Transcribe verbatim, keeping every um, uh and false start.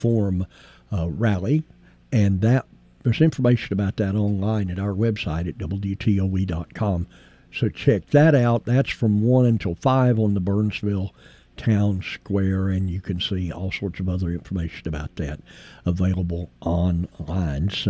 Reform uh, rally, and that there's information about that online at our website at W T O E dot com. So check that out. That's from one until five on the Burnsville Town Square, and you can see all sorts of other information about that available online. So